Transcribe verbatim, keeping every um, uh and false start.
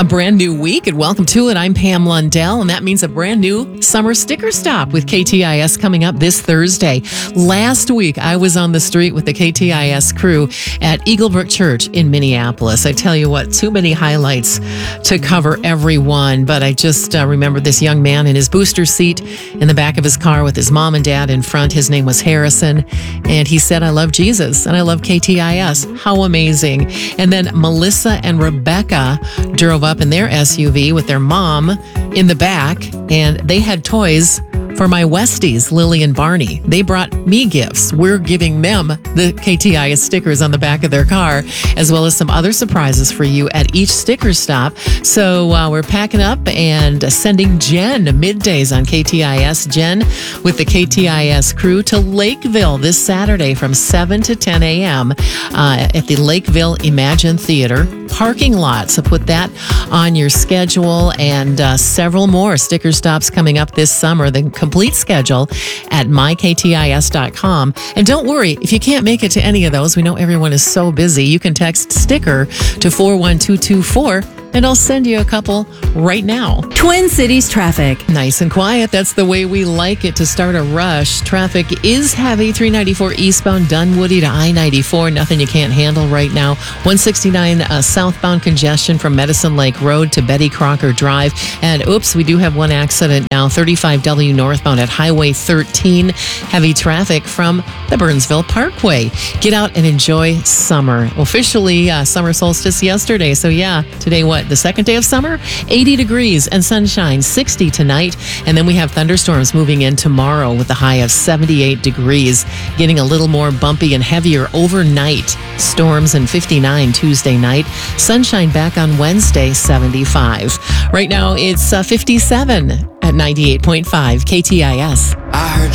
brand new week and welcome to it. I'm Pam Lundell, and that means a brand new summer sticker stop with K T I S coming up this Thursday. Last week, I was on the street with the K T I S crew at Eaglebrook Church in Minneapolis. I tell you what, too many highlights to cover everyone, but I just uh, remember this young man in his booster seat in the back of his car with his mom and dad in front. His name was Harrison, and he said, "I love Jesus and I love K T I S." How amazing. And then Melissa and Rebecca drove up in their S U V with their mom in the back, and they had toys for my Westies, Lily and Barney. They brought me gifts. We're giving them the K T I S stickers on the back of their car, as well as some other surprises for you at each sticker stop. So uh, we're packing up and sending Jen middays on K T I S. Jen with the K T I S crew to Lakeville this Saturday from seven to ten a.m. Uh, at the Lakeville Imagine Theater parking lot. So put that on your schedule, and uh, several more sticker stops coming up this summer. The complete schedule at my k t i s dot com. And don't worry, if you can't make it to any of those, we know everyone is so busy. You can text sticker to four one two two four, and I'll send you a couple right now. Twin Cities traffic. Nice and quiet. That's the way we like it to start a rush. Traffic is heavy. three ninety-four eastbound Dunwoody to I ninety-four. Nothing you can't handle right now. one sixty-nine uh, southbound congestion from Medicine Lake Road to Betty Crocker Drive. And oops, we do have one accident now. thirty-five W northbound at Highway thirteen. Heavy traffic from the Burnsville Parkway. Get out and enjoy summer. Officially uh, summer solstice yesterday. So yeah, today what? The second day of summer? eighty degrees and sunshine, sixty tonight. And then we have thunderstorms moving in tomorrow with a high of seventy-eight degrees, getting a little more bumpy and heavier overnight. Storms and fifty-nine Tuesday night. Sunshine back on Wednesday, seventy-five. Right now it's uh, fifty-seven at ninety-eight point five K T I S. I heard